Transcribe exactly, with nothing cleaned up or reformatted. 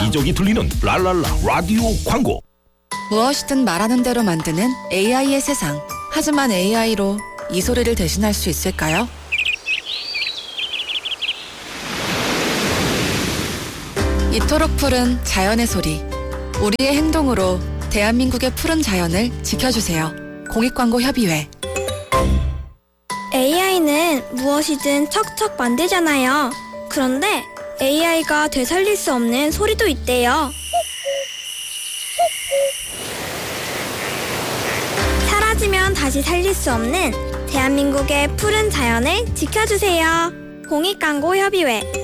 이적이 들리는 랄랄라 라디오 광고. 무엇이든 말하는 대로 만드는 에이아이의 세상. 하지만 에이아이로 이 소리를 대신할 수 있을까요? 이토록 푸른 자연의 소리. 우리의 행동으로 대한민국의 푸른 자연을 지켜주세요. 공익광고협의회. 에이아이는 무엇이든 척척 만들잖아요. 그런데 에이아이가 되살릴 수 없는 소리도 있대요. 사라지면 다시 살릴 수 없는 대한민국의 푸른 자연을 지켜주세요. 공익광고협의회.